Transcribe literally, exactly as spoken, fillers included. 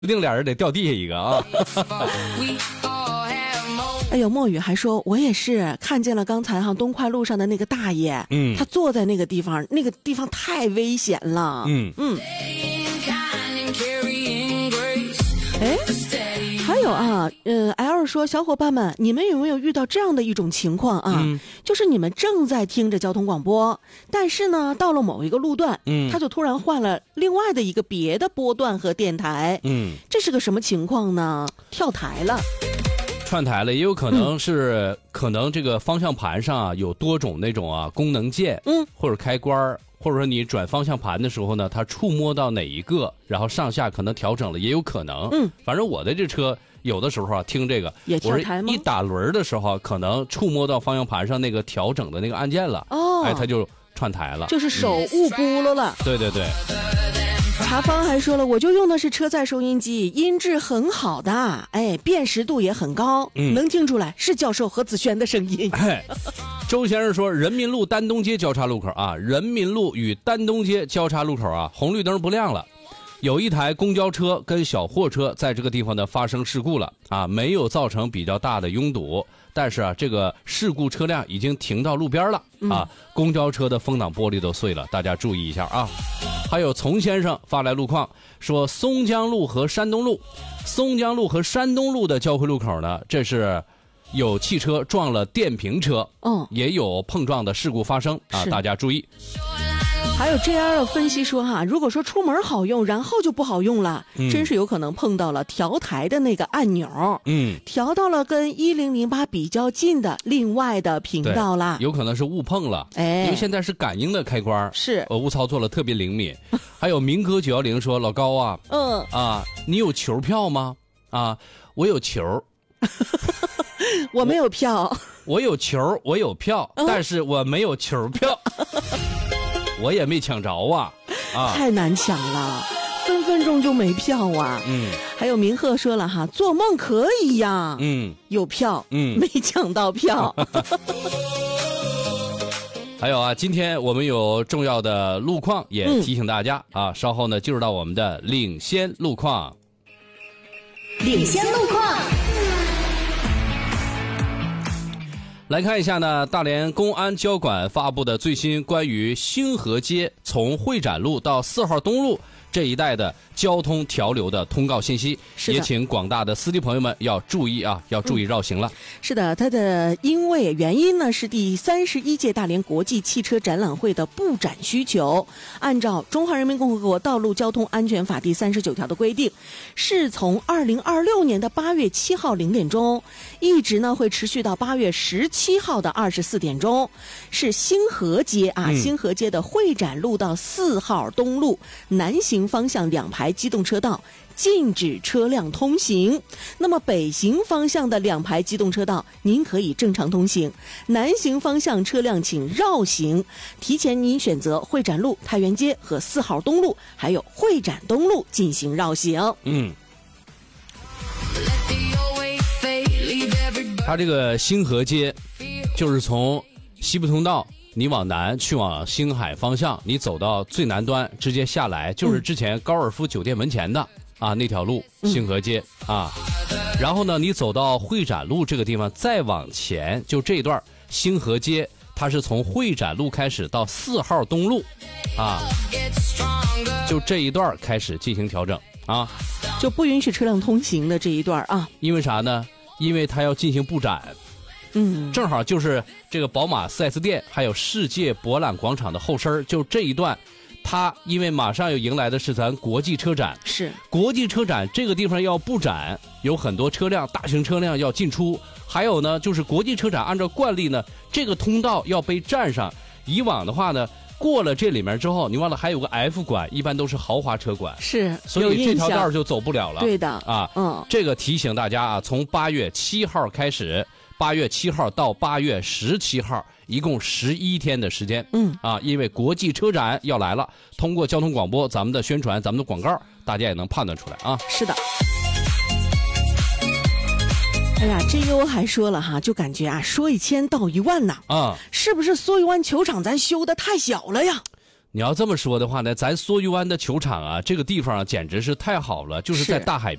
不定俩人得掉地下一个啊。 哎呦，墨雨还说，我也是看见了刚才哈东快路上的那个大爷， 嗯， 他坐在那个地方，那个地方太危险了。 嗯嗯。哎，还有啊，呃 ，L 说，小伙伴们，你们有没有遇到这样的一种情况啊？ 嗯、 就是你们正在听着交通广播，但是呢，到了某一个路段， 嗯， 他就突然换了另外的一个别的波段和电台， 嗯， 这是个什么情况呢？跳台了。 串台了，也有可能是、 嗯、 可能这个方向盘上啊有多种那种啊功能键， 嗯， 或者开关，或者说你转方向盘的时候呢，它触摸到哪一个，然后上下可能调整了，也有可能。 嗯， 反正我的这车有的时候啊听这个也跳台吗？ 我是一打轮的时候可能触摸到方向盘上那个调整的那个按键了， 哦， 哎，它就串台了， 就是手误拨了了。 嗯、对对对。 茶芳还说了，我就用的是车载收音机，音质很好的，哎，辨识度也很高， 嗯、 能听出来是教授和子轩的声音。 哎，周先生说，人民路丹东街交叉路口啊，人民路与丹东街交叉路口啊，红绿灯不亮了，有一台公交车跟小货车在这个地方呢发生事故了啊，没有造成比较大的拥堵，但是啊，这个事故车辆已经停到路边了啊，嗯、公交车的风挡玻璃都碎了，大家注意一下啊。还有丛先生发来路况说，松江路和山东路，松江路和山东路的交汇路口呢，这是有汽车撞了电瓶车， 嗯， 也有碰撞的事故发生啊，大家注意。 还有 J R 的分析说哈，如果说出门好用，然后就不好用了，嗯、真是有可能碰到了调台的那个按钮， 嗯， 调到了跟一零零八比较近的另外的频道啦， 有可能是误碰了， 哎， 因为现在是感应的开关， 是呃误操作了，特别灵敏。还有民歌九一零说，老高啊， 嗯啊，你有球票吗？啊，我有球。 我没有票， 我, 我有球，我有票，嗯、但是我没有球票，我也没抢着啊！啊， 太难抢了，分分钟就没票啊！ 嗯， 还有明鹤说了哈，做梦可以呀， 嗯， 有票， 嗯， 没抢到票。 还有啊，今天我们有重要的路况，也提醒大家、嗯、啊，稍后呢进入到我们的领先路况。 领先路况。 来看一下呢，大连公安交管发布的最新关于星河街从会展路到四号东路这一带的交通调流的通告信息，也请广大的司机朋友们要注意啊，要注意绕行了。嗯、 是的，它的因为原因呢是第三十一届大连国际汽车展览会的布展需求，按照《中华人民共和国道路交通安全法》第三十九条的规定，是从二零二六年的八月七号零点钟，一直呢会持续到八月十七号的二十四点钟，是星河街啊，嗯、星河街的会展路到四号东路南行方向两排机动车道禁止车辆通行，那么北行方向的两排机动车道您可以正常通行，南行方向车辆请绕行，提前您选择会展路、太原街和四号东路还有会展东路进行绕行。 嗯，它这个星河街就是从西部通道你往南去往星海方向，你走到最南端直接下来就是之前高尔夫酒店门前的、嗯、啊那条路星河街、嗯、啊，然后呢你走到会展路这个地方再往前，就这一段星河街它是从会展路开始到四号东路啊，就这一段开始进行调整啊， 就不允许车辆通行的这一段啊。 因为啥呢？因为它要进行布展， 嗯， 正好就是这个宝马 四 S 店还有世界博览广场的后身，就这一段，它因为马上要迎来的是咱国际车展， 是国际车展这个地方要布展，有很多车辆，大型车辆要进出，还有呢就是国际车展按照惯例呢，这个通道要被占上，以往的话呢。过了这里面之后，你忘了还有个 F 馆，一般都是豪华车馆， 是， 所以这条道就走不了了。 对的啊， 嗯，这个提醒大家啊，从八月七号开始，八月七号到八月十七号，一共十一天的时间。 嗯， 啊，因为国际车展要来了，通过交通广播、咱们的宣传、咱们的广告，大家也能判断出来啊。 是的。哎呀 ，J U 还说了哈，就感觉啊，说一千道一万呐， 啊， 是不是苏玉湾球场咱修的太小了呀？ 你要这么说的话呢，咱梭鱼湾的球场啊，这个地方啊，简直是太好了，就是在是大海